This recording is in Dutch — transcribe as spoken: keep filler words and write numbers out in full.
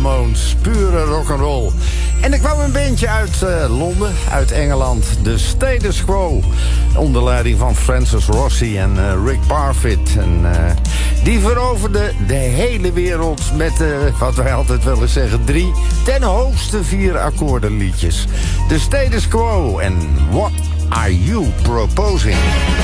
Ramones. Pure rock'n'roll. En er kwam een bandje uit uh, Londen, uit Engeland. De Status Quo. Onder leiding van Francis Rossi en uh, Rick Parfitt. En uh, die veroverde de hele wereld met, uh, wat wij altijd willen zeggen, drie ten hoogste vier akkoordenliedjes. De Status Quo en What Are You Proposing?